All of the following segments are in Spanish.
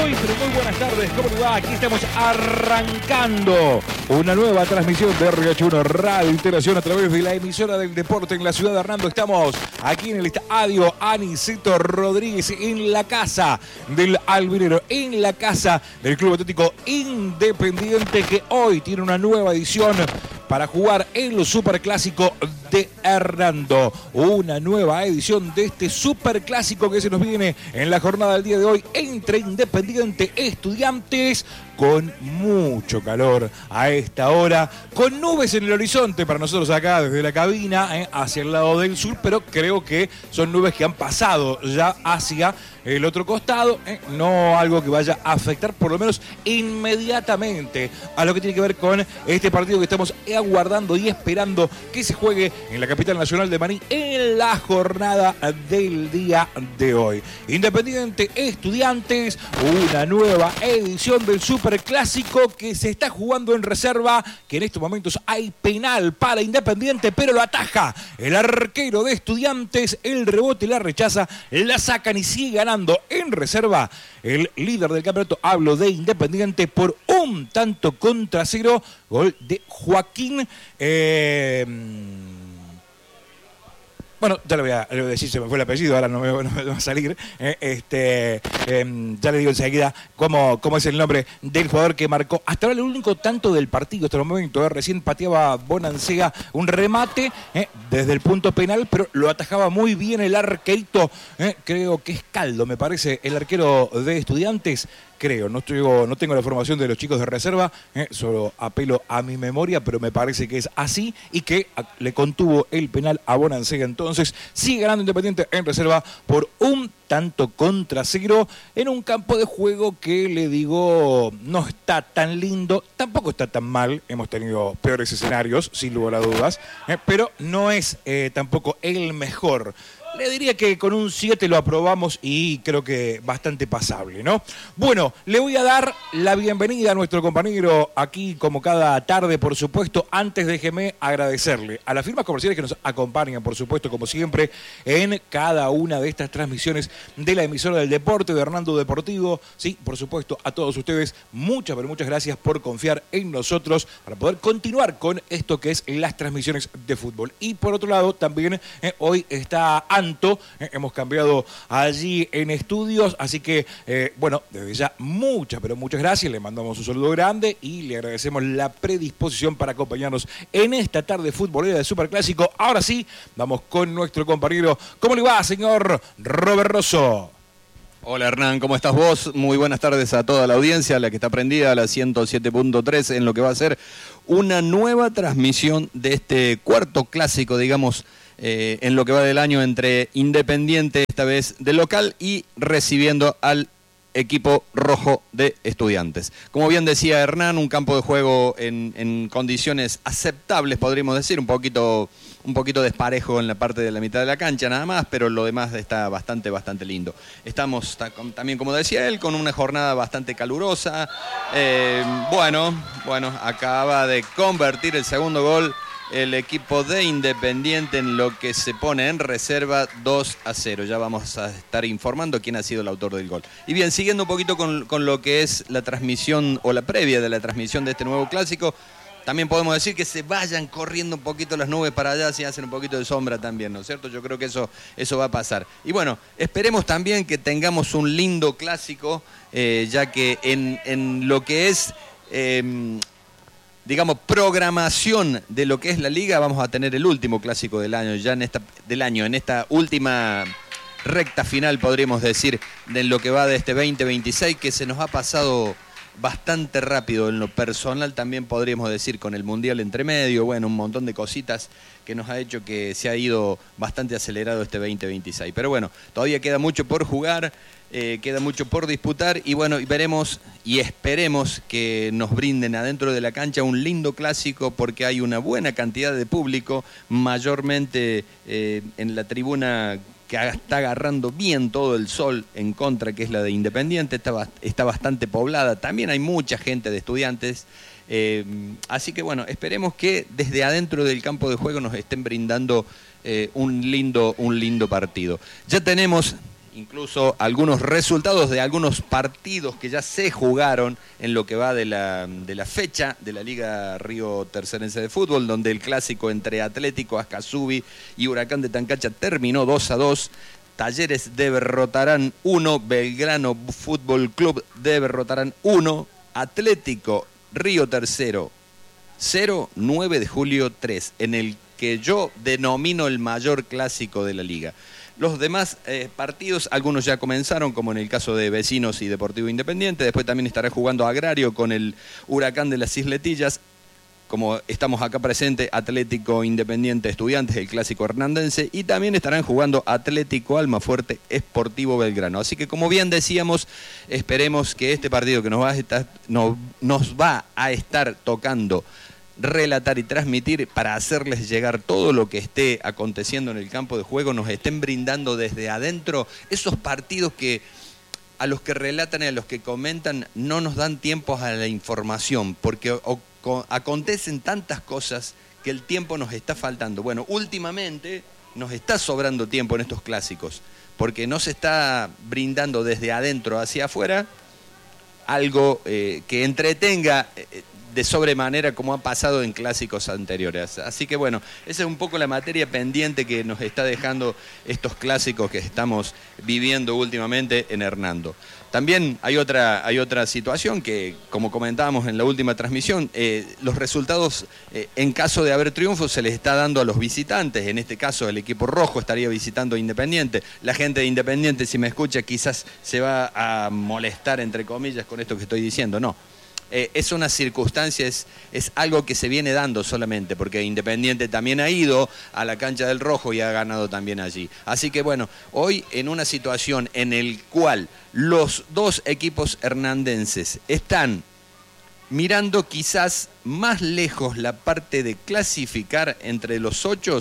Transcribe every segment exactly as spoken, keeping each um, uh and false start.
Muy, pero muy buenas tardes, ¿cómo le va? Aquí estamos arrancando una nueva transmisión de R H uno Radio Integración a través de la emisora del deporte en la ciudad de Hernando. Estamos aquí en el estadio Aniceto Rodríguez, en la casa del Albinero, en la casa del Club Atlético Independiente, que hoy tiene una nueva edición para jugar el Superclásico de Hernando. Una nueva edición de este Superclásico que se nos viene en la jornada del día de hoy entre Independiente Estudiantes, con mucho calor a esta hora, con nubes en el horizonte para nosotros acá desde la cabina, eh, hacia el lado del sur, pero creo que son nubes que han pasado ya hacia el otro costado, eh, no algo que vaya a afectar por lo menos inmediatamente a lo que tiene que ver con este partido que estamos aguardando y esperando que se juegue en la capital nacional de Maní en la jornada del día de hoy. Independiente Estudiantes, una nueva edición del Superclásico que se está jugando en reserva, que en estos momentos hay penal para Independiente, pero lo ataja el arquero de Estudiantes, el rebote la rechaza, la sacan y sigue ganando en reserva el líder del campeonato. Hablo de Independiente por un tanto contra cero, gol de Joaquín. Eh, Bueno, ya le voy, a, le voy a decir, se me fue el apellido, ahora no me, no me va a salir. Eh, este, eh, ya le digo enseguida cómo, cómo es el nombre del jugador que marcó hasta ahora el único tanto del partido hasta el momento. Eh, recién pateaba Bonansega un remate eh, desde el punto penal, pero lo atajaba muy bien el arquerito. Eh, creo que es Caldo, me parece, el arquero de Estudiantes. Creo, no, estoy, no tengo la formación de los chicos de reserva, eh, solo apelo a mi memoria, pero me parece que es así y que a, le contuvo el penal a Bonansega. Entonces sigue ganando Independiente en reserva por un tanto contra cero en un campo de juego que, le digo, no está tan lindo, tampoco está tan mal. Hemos tenido peores escenarios, sin lugar a dudas, eh, pero no es eh, tampoco el mejor. Le diría que con un siete lo aprobamos y creo que bastante pasable, ¿no? Bueno, le voy a dar la bienvenida a nuestro compañero aquí como cada tarde, por supuesto. Antes déjeme agradecerle a las firmas comerciales que nos acompañan, por supuesto, como siempre, en cada una de estas transmisiones de la emisora del deporte de Hernando Deportivo. Sí, por supuesto, a todos ustedes, muchas, pero muchas gracias por confiar en nosotros para poder continuar con esto que es las transmisiones de fútbol. Y por otro lado, también eh, hoy está Anto, eh, hemos cambiado allí en estudios, así que, eh, bueno, desde ya muchas, pero muchas gracias, le mandamos un saludo grande y le agradecemos la predisposición para acompañarnos en esta tarde futbolera de Superclásico. Ahora sí, vamos con nuestro compañero. ¿Cómo le va, señor Robert Rosso? Hola Hernán, ¿cómo estás vos? Muy buenas tardes a toda la audiencia, la que está prendida a la ciento siete punto tres en lo que va a ser una nueva transmisión de este cuarto clásico, digamos, eh, en lo que va del año entre Independiente, esta vez de local, y recibiendo al equipo rojo de Estudiantes. Como bien decía Hernán, un campo de juego en, en condiciones aceptables, podríamos decir, un poquito, un poquito desparejo en la parte de la mitad de la cancha nada más, pero lo demás está bastante, bastante lindo. Estamos también, como decía él, con una jornada bastante calurosa. Eh, bueno, bueno, acaba de convertir el segundo gol el equipo de Independiente, en lo que se pone en reserva dos a cero. Ya vamos a estar informando quién ha sido el autor del gol. Y bien, siguiendo un poquito con, con lo que es la transmisión o la previa de la transmisión de este nuevo clásico, también podemos decir que se vayan corriendo un poquito las nubes para allá, si hacen un poquito de sombra también, ¿no es cierto? Yo creo que eso, eso va a pasar. Y bueno, esperemos también que tengamos un lindo clásico, eh, ya que en, en lo que es... Eh, digamos, programación de lo que es la liga, vamos a tener el último clásico del año, ya en esta, del año, en esta última recta final, podríamos decir, de lo que va de este veinte veintiséis, que se nos ha pasado bastante rápido. En lo personal también podríamos decir, con el Mundial entre medio, bueno, un montón de cositas que nos ha hecho que se ha ido bastante acelerado este veinte veintiséis. Pero bueno, todavía queda mucho por jugar, eh, queda mucho por disputar y bueno, y veremos y esperemos que nos brinden adentro de la cancha un lindo clásico, porque hay una buena cantidad de público, mayormente eh, en la tribuna que está agarrando bien todo el sol en contra, que es la de Independiente, está, está bastante poblada. También hay mucha gente de Estudiantes. Eh, así que bueno, esperemos que desde adentro del campo de juego nos estén brindando eh, un lindo, un lindo partido. Ya tenemos incluso algunos resultados de algunos partidos que ya se jugaron en lo que va de la, de la fecha de la Liga Río Tercerense de Fútbol, donde el clásico entre Atlético Ascasubi y Huracán de Tancacha terminó dos a dos. Talleres de Berrotarán uno, Belgrano Fútbol Club de Berrotarán uno, Atlético Río Tercero cero, nueve de julio tres, en el que yo denomino el mayor clásico de la liga. Los demás eh, partidos, algunos ya comenzaron, como en el caso de Vecinos y Deportivo Independiente. Después también estará jugando Agrario con el Huracán de las Isletillas. Como estamos acá presentes, Atlético Independiente Estudiantes, el clásico hernandense, y también estarán jugando Atlético Almafuerte Sportivo Belgrano. Así que, como bien decíamos, esperemos que este partido que nos va a estar, no, nos va a estar tocando relatar y transmitir, para hacerles llegar todo lo que esté aconteciendo en el campo de juego, nos estén brindando desde adentro esos partidos que a los que relatan y a los que comentan no nos dan tiempo a la información, porque o, o, acontecen tantas cosas que el tiempo nos está faltando. Bueno, últimamente nos está sobrando tiempo en estos clásicos, porque no se está brindando desde adentro hacia afuera algo eh, que entretenga eh, de sobremanera, como ha pasado en clásicos anteriores. Así que bueno, esa es un poco la materia pendiente que nos está dejando estos clásicos que estamos viviendo últimamente en Hernando. También hay otra, hay otra situación que, como comentábamos en la última transmisión, eh, los resultados, eh, en caso de haber triunfo, se les está dando a los visitantes. En este caso, el equipo rojo estaría visitando a Independiente. La gente de Independiente, si me escucha, quizás se va a molestar, entre comillas, con esto que estoy diciendo. No. Eh, es una circunstancia, es, es algo que se viene dando solamente, porque Independiente también ha ido a la cancha del Rojo y ha ganado también allí. Así que bueno, hoy en una situación en la cual los dos equipos hernandenses están mirando quizás más lejos la parte de clasificar entre los ocho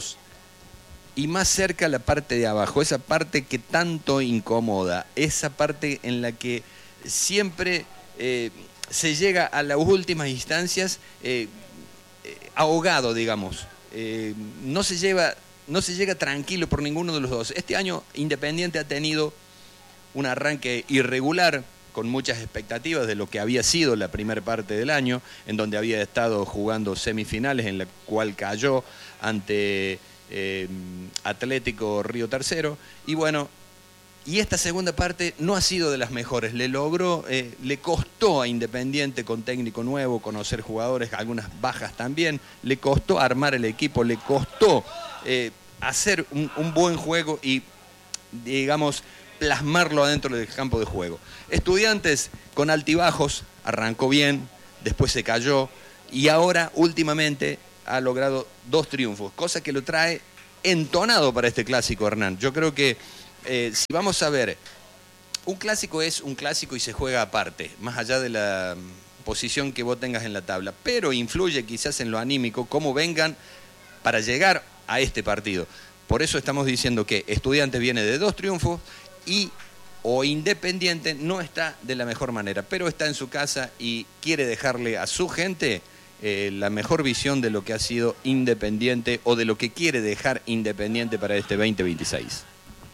y más cerca la parte de abajo, esa parte que tanto incomoda, esa parte en la que siempre... Eh, se llega a las últimas instancias eh, eh, ahogado, digamos. Eh, no se lleva, no se llega tranquilo por ninguno de los dos. Este año Independiente ha tenido un arranque irregular, con muchas expectativas de lo que había sido la primera parte del año, en donde había estado jugando semifinales, en la cual cayó ante eh, Atlético Río Tercero. Y bueno, y esta segunda parte no ha sido de las mejores. Le logró, eh, le costó a Independiente, con técnico nuevo, conocer jugadores, algunas bajas también. Le costó armar el equipo, le costó eh, hacer un, un buen juego y, digamos, plasmarlo adentro del campo de juego. Estudiantes con altibajos, arrancó bien, después se cayó y ahora últimamente ha logrado dos triunfos, cosa que lo trae entonado para este clásico, Hernán. Yo creo que Eh, si vamos a ver, un clásico es un clásico y se juega aparte, más allá de la posición que vos tengas en la tabla, pero influye quizás en lo anímico, cómo vengan para llegar a este partido. Por eso estamos diciendo que Estudiantes viene de dos triunfos y o Independiente no está de la mejor manera, pero está en su casa y quiere dejarle a su gente eh, la mejor visión de lo que ha sido Independiente o de lo que quiere dejar Independiente para este veinte veintiséis.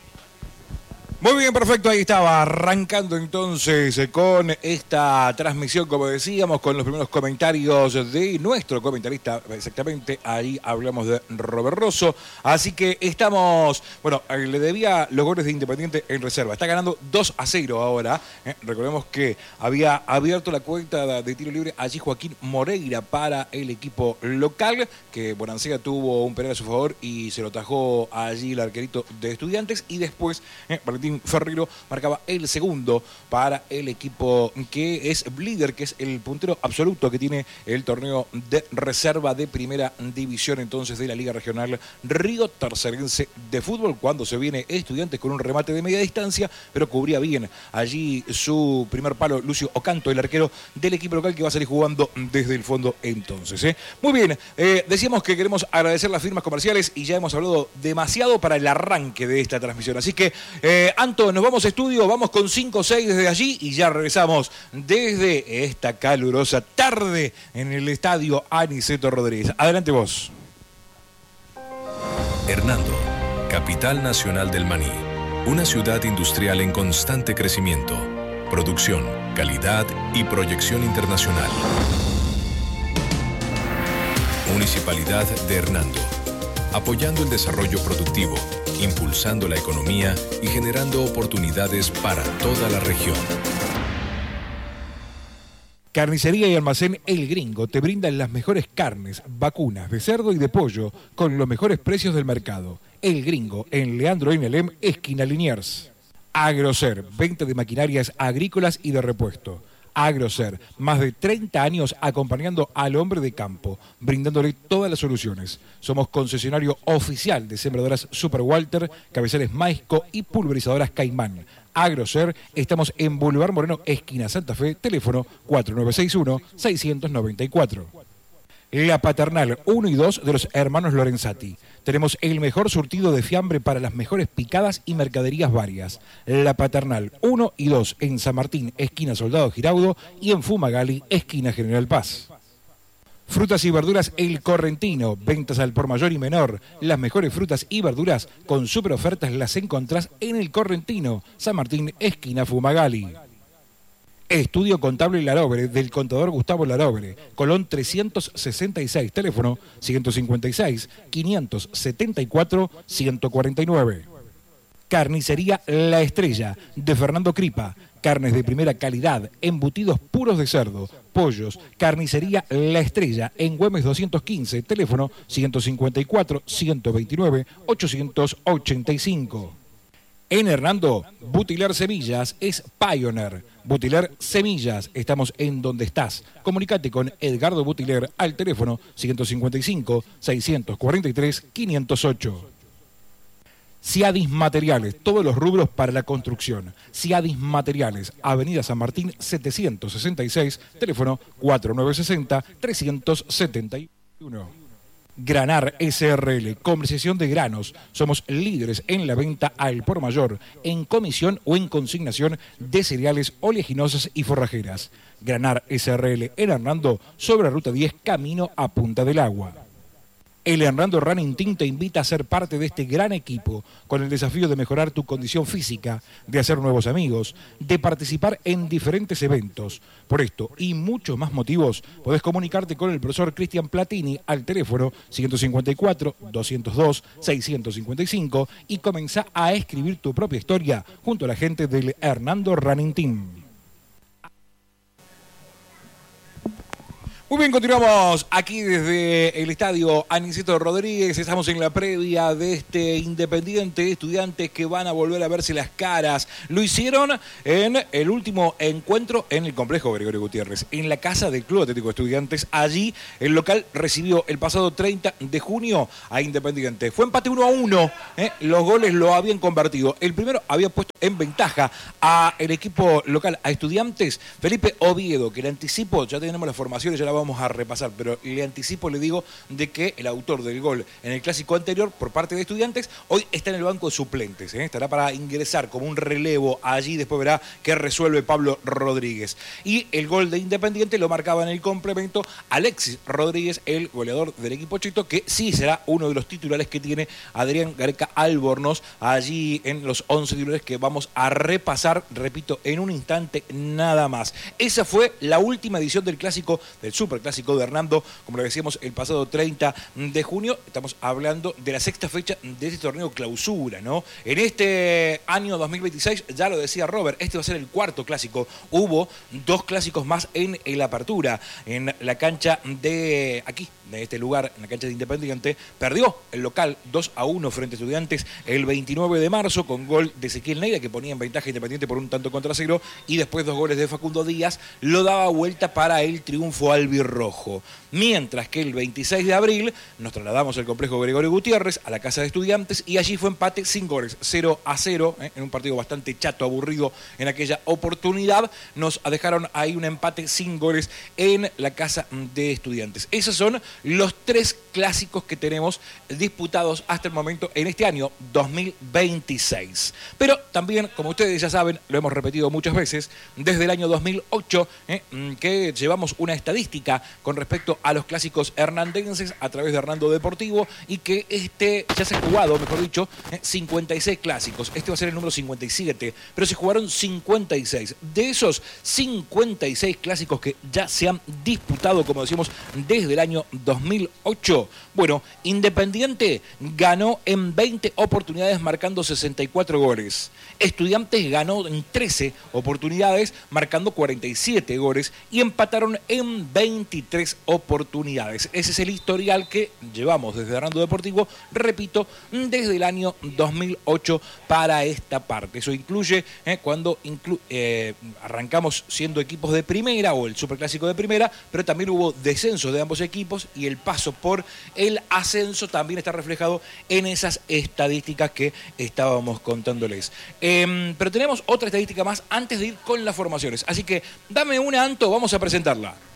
Muy bien, perfecto, ahí estaba arrancando entonces con esta transmisión, como decíamos, con los primeros comentarios de nuestro comentarista, exactamente, ahí hablamos de Robert Rosso, así que estamos, bueno, le debía los goles de Independiente en reserva, está ganando dos a cero ahora, ¿eh? Recordemos que había abierto la cuenta de tiro libre allí Joaquín Moreira para el equipo local, que Bonancea tuvo un penal a su favor y se lo tajó allí el arquerito de Estudiantes, y después eh, Valentín Ferrero marcaba el segundo para el equipo que es líder, que es el puntero absoluto que tiene el torneo de reserva de primera división entonces de la Liga Regional Río Tercerense de Fútbol, cuando se viene Estudiantes con un remate de media distancia, pero cubría bien allí su primer palo Lucio Ocanto, el arquero del equipo local, que va a salir jugando desde el fondo entonces. ¿eh? Muy bien, eh, decíamos que queremos agradecer las firmas comerciales y ya hemos hablado demasiado para el arranque de esta transmisión, así que eh, Anto, nos vamos a estudio, vamos con cinco o seis desde allí y ya regresamos desde esta calurosa tarde en el estadio Aniceto Rodríguez. Adelante vos. Hernando, capital nacional del maní. Una ciudad industrial en constante crecimiento. Producción, calidad y proyección internacional. Municipalidad de Hernando. Apoyando el desarrollo productivo, impulsando la economía y generando oportunidades para toda la región. Carnicería y Almacén El Gringo te brindan las mejores carnes, vacunas de cerdo y de pollo con los mejores precios del mercado. El Gringo, en Leandro N. Alem, esquina Liniers. Agrocer, venta de maquinarias agrícolas y de repuesto. Agrocer, más de treinta años acompañando al hombre de campo, brindándole todas las soluciones. Somos concesionario oficial de sembradoras Super Walter, cabezales Maisco y pulverizadoras Caimán. Agrocer, estamos en Boulevard Moreno, esquina Santa Fe, teléfono cuatro nueve seis uno, seis nueve cuatro. La Paternal uno y dos de los hermanos Lorenzati. Tenemos el mejor surtido de fiambre para las mejores picadas y mercaderías varias. La Paternal uno y dos en San Martín, esquina Soldado Giraudo, y en Fumagalli, esquina General Paz. Frutas y verduras El Correntino, ventas al por mayor y menor. Las mejores frutas y verduras con super ofertas las encontrás en El Correntino, San Martín, esquina Fumagalli. Estudio Contable Larobre, del contador Gustavo Larobre, Colón trescientos sesenta y seis, teléfono ciento cincuenta y seis, quinientos setenta y cuatro, ciento cuarenta y nueve. Carnicería La Estrella, de Fernando Cripa, carnes de primera calidad, embutidos puros de cerdo, pollos. Carnicería La Estrella, en Güemes doscientos quince, teléfono ciento cincuenta y cuatro, ciento veintinueve, ochocientos ochenta y cinco. En Hernando, Butiler Semillas es Pioneer. Butiler Semillas, estamos en donde estás. Comunicate con Edgardo Butiler al teléfono ciento cincuenta y cinco, seiscientos cuarenta y tres, quinientos ocho. Ciadis Materiales, todos los rubros para la construcción. Ciadis Materiales, Avenida San Martín setecientos sesenta y seis, teléfono cuatro nueve seis cero, tres siete uno. Granar S R L, comercialización de granos. Somos líderes en la venta al por mayor, en comisión o en consignación de cereales oleaginosas y forrajeras. Granar S R L en Hernando, sobre Ruta diez, camino a Punta del Agua. El Hernando Running Team te invita a ser parte de este gran equipo, con el desafío de mejorar tu condición física, de hacer nuevos amigos, de participar en diferentes eventos. Por esto y muchos más motivos, podés comunicarte con el profesor Cristian Platini al teléfono ciento cincuenta y cuatro, doscientos dos, seiscientos cincuenta y cinco y comenzá a escribir tu propia historia junto a la gente del Hernando Running Team. Muy bien, continuamos aquí desde el estadio Aniceto Rodríguez. Estamos en la previa de este Independiente Estudiantes que van a volver a verse las caras. Lo hicieron en el último encuentro en el complejo Gregorio Gutiérrez, en la casa del Club Atlético Estudiantes. Allí el local recibió el pasado treinta de junio a Independiente. Fue empate uno a uno. ¿eh? Los goles lo habían convertido. El primero había puesto en ventaja al equipo local, a Estudiantes, Felipe Oviedo, que le anticipo, ya tenemos las formaciones, ya la vamos a repasar, pero le anticipo, le digo, de que el autor del gol en el clásico anterior por parte de Estudiantes hoy está en el banco de suplentes, ¿eh? estará para ingresar como un relevo allí, después verá qué resuelve Pablo Rodríguez. Y el gol de Independiente lo marcaba en el complemento Alexis Rodríguez, el goleador del equipo chito, que sí será uno de los titulares que tiene Adrián Gareca Albornoz allí en los once titulares que vamos a repasar, repito, en un instante nada más. Esa fue la última edición del clásico, del superclásico de Hernando, como lo decíamos el pasado treinta de junio. Estamos hablando de la sexta fecha de este torneo clausura, ¿no? En este año dos mil veintiséis, ya lo decía Robert, este va a ser el cuarto clásico. Hubo dos clásicos más en la apertura, en la cancha de aquí, de este lugar, en la cancha de Independiente. Perdió el local dos a uno frente a Estudiantes el veintinueve de marzo con gol de Ezequiel Neira, que ponía en ventaja Independiente por un tanto contra cero, y después dos goles de Facundo Díaz lo daba vuelta para el triunfo albirrojo. Mientras que el veintiséis de abril nos trasladamos al complejo Gregorio Gutiérrez, a la casa de Estudiantes, y allí fue empate sin goles, cero a cero, ¿eh? en un partido bastante chato, aburrido en aquella oportunidad. Nos dejaron ahí un empate sin goles en la casa de Estudiantes. Esos son los tres clásicos que tenemos disputados hasta el momento en este año dos mil veintiséis. Pero también, como ustedes ya saben, lo hemos repetido muchas veces, desde el año dos mil ocho, ¿eh? que llevamos una estadística estadística con respecto a los clásicos hernandenses a través de Hernando Deportivo y que este ya se ha jugado, mejor dicho, cincuenta y seis clásicos. Este va a ser el número cincuenta y siete, pero se jugaron cincuenta y seis. De esos cincuenta y seis clásicos que ya se han disputado, como decimos, desde el año dos mil ocho, bueno, Independiente ganó en veinte oportunidades marcando sesenta y cuatro goles. Estudiantes ganó en trece oportunidades marcando cuarenta y siete goles y empataron en veintitrés oportunidades. Ese es el historial que llevamos desde Hernando Deportivo, repito, desde el año dos mil ocho para esta parte. Eso incluye eh, cuando inclu eh, arrancamos siendo equipos de primera o el superclásico de primera, pero también hubo descensos de ambos equipos y el paso por el ascenso también está reflejado en esas estadísticas que estábamos contándoles. Eh, pero tenemos otra estadística más antes de ir con las formaciones. Así que dame una, Anto, vamos a presentarla.